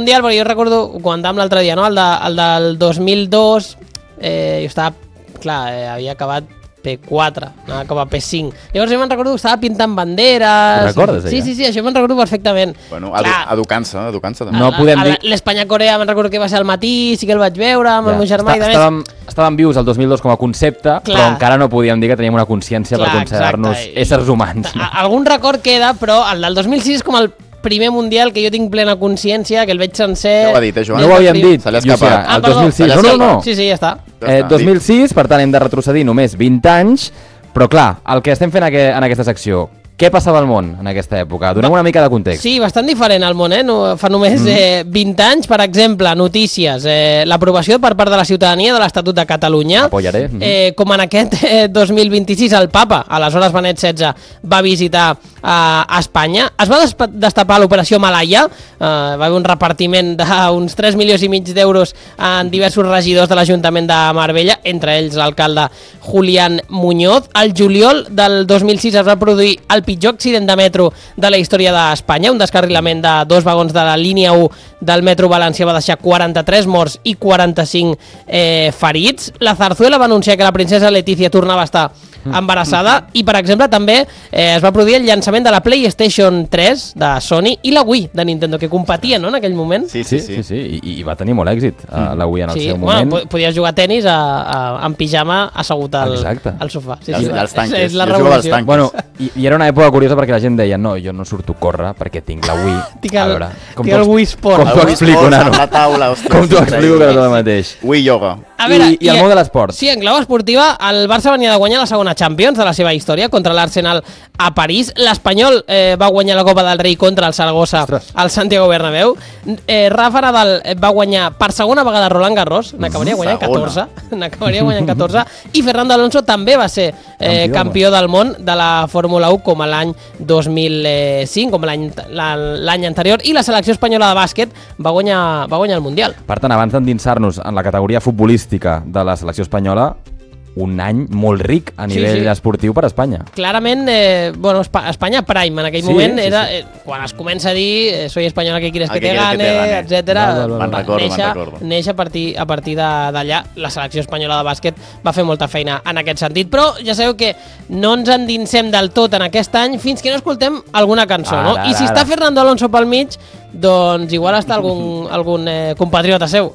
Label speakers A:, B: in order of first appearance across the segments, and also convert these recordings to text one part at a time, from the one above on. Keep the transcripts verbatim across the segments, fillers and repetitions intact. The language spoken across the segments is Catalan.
A: Mundial, perquè jo recordo, ho comentàvem l'altre dia, no? el, de, el del dos mil dos, eh, jo estava, clar, eh, havia acabat P quatre, anava com a P cinc. Llavors jo me'n recordo que estava pintant banderes.
B: Ho recordes,
A: sí, sí, sí, això me'n recordo perfectament.
C: Bueno, edu educant-se, educant-se també.
B: No podem dir...
A: L'Espanya-Corea me'n recordo que va ser al matí, sí que el vaig veure amb ja. el meu germà
B: Està,
A: i de més.
B: Estàvem, estàvem vius el dos mil dos com a concepte, clar. Però encara no podíem dir que teníem una consciència Clar, per considerar-nos éssers humans. No?
A: Algun record queda, però el del dos mil sis és com el primer mundial que jo tinc plena consciència, que el veig sencer...
C: Ja ho ha dit, eh, Joan?
B: No ho havíem dit.
C: Se l'ha escapat.
A: Ah,
B: el dos mil sis. No, no, no.
A: Sí, sí, ja està.
B: Eh, dos mil sis, per tant, hem de retrocedir només vint anys, però clar, el que estem fent en aquesta secció, què passava al món en aquesta època? Donem una mica de context.
A: Sí, bastant diferent al món, eh? No, fa només mm. eh, vint anys, per exemple, notícies. Eh, L'aprovació per part de la ciutadania de l'Estatut de Catalunya.
B: Apoyaré. Mm.
A: Eh, com en aquest eh, dos mil vint-i-sis, el papa, aleshores Benet setze, va visitar eh, Espanya. Es va destapar l'operació Malaya. Eh, va haver un repartiment d'uns tres milions i mig d'euros en diversos regidors de l'Ajuntament de Marbella, entre ells l'alcalde Julián Muñoz. Al juliol del dos mil sis es va produir el pitjor accident de metro de la història d'Espanya, un descarrilament de dos vagons de la línia u del metro València va deixar quaranta-tres morts i quaranta-cinc eh, ferits. La Zarzuela va anunciar que la princesa Letícia tornava a estar embarassada i, per exemple, també eh, es va produir el llançament de la PlayStation tres de Sony i la Wii de Nintendo, que competien, no?, en aquell moment.
B: Sí, sí, sí. sí, sí. I, I va tenir molt èxit uh, la Wii en el
A: sí,
B: seu moment.
A: Bueno, podies jugar a tenis a, a, en pijama assegut al, al sofà. Sí, sí,
C: I els tanques.
A: És, és la
C: jo jugo als tanques.
B: Bueno, i, i era una època curiosa perquè la gent deia no, jo no surto a córrer perquè tinc la Wii.
A: tinc el,
B: a veure, com
A: tinc el Wii Sport.
B: Com t'ho explico, nano?
C: La taula, hòstia,
B: com t'ho explico que no és el mateix?
C: Wii Yoga.
A: A veure,
B: I, I el món de l'esport.
A: Sí, en clau esportiva, el Barça venia de guanyar la segona Champions de la seva història contra l'Arsenal a París. L'Espanyol eh, va guanyar la Copa del Rei contra el Saragossa al Santiago Bernabéu. Eh, Rafa Nadal va guanyar per segona vegada Roland Garros, n'acabaria guanyant catorze, n'acabaria guanyant catorze, i Fernando Alonso també va ser eh, campió, campió del món de la Fórmula u com a l'any dos mil cinc, com l'any anterior, i la selecció espanyola de bàsquet va guanyar, va guanyar el Mundial.
B: Per tant, abans d'endinsar-nos en la categoria futbolística de la selecció espanyola, un any molt ric a nivell sí, sí. esportiu per a Espanya.
A: Clarament, eh, bueno, Espanya Prime en aquell sí, moment sí, era, sí. Eh, quan es comença a dir eh, soy espanyola que quieres que, que te gane, que gane. etcètera.
C: Me'n recordo, me'n recordo.
A: Neix a partir, a partir d'allà. La selecció espanyola de bàsquet va fer molta feina en aquest sentit, però ja sabeu que no ens endinsem del tot en aquest any fins que no escoltem alguna cançó, ara, no? I si ara. està Fernando Alonso pel mig, doncs igual està algun, algun eh, compatriota seu.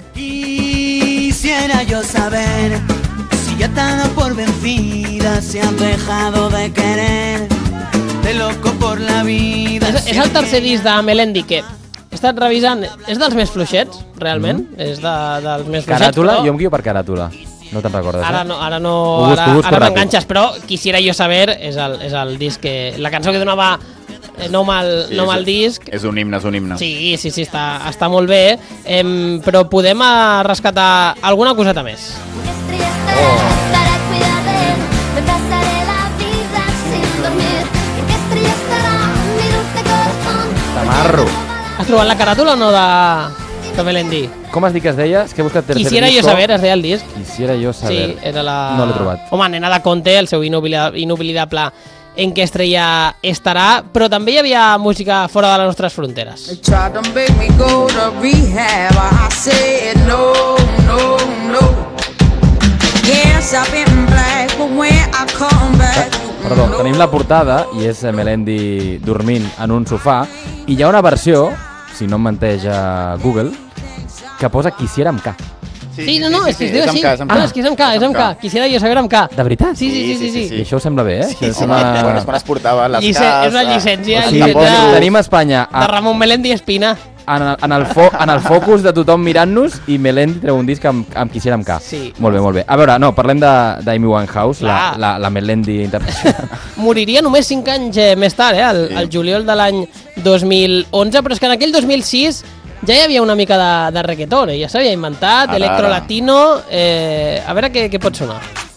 D: Quisiera yo saber si ya tan por vencida se han dejado de querer, de loco por la vida.
A: És, és el tercer disc de Melendi que he estat revisant, és dels més fluixets, realment, mm. és de, dels més fluixets.
B: Caràtula?
A: Però...
B: Jo em guio per caràtula. No te'n recordes,
A: ara
B: eh?
A: no, ara no,
B: busco,
A: ara,
B: busco
A: ara m'enganxes, però Quisiera yo saber és el, és el disc que... La cançó que donava nom al,
C: sí,
A: nom al disc.
C: És un himne, és un himne.
A: Sí, sí, sí, està, està molt bé, eh, però podem rescatar alguna coseta més.
B: Oh. Tamarro.
A: Has trobat la caràtula o no de, de Melendi?
B: Com has dit que es deia? És que he buscat tercer
A: Quisiera
B: disco.
A: yo saber, es deia el disc.
B: Quisiera yo saber.
A: Sí, era la...
B: No l'he trobat.
A: Home, Nena de Conte, el seu inoblidable En què estrella estarà, però també hi havia música fora de les nostres fronteres.
B: Perdó, tenim la portada i és Melendi dormint en un sofà i hi ha una versió, si no em menteix a Google, que posa Quisiera amb K.
A: Sí, sí, no, no, és que es diu així. Ah, és que és amb K, és amb K. Quisiera jo saber amb K.
B: De veritat?
A: Sí, sí, sí, sí.
B: I això us sembla bé, eh?
C: Sí, sí, quan es portava les Ks...
A: És una llicència.
B: Tenim a Espanya...
A: De Ramon Melendi Espina.
B: En el, en, el fo, en el focus de tothom mirant-nos i Melendi treu un disc amb, amb Quisiera amb K.
A: Sí.
B: Molt bé, molt bé. A veure, no, parlem d'Amy Winehouse, la, la, la Melendi internacional.
A: Moriria només cinc anys eh, més tard, eh, el, el juliol de l'any dos mil onze, però és que en aquell dos mil sis ja hi havia una mica de, de reggaeton, eh? Ja s'havia inventat, electro latino, eh, a veure què, què pot sonar.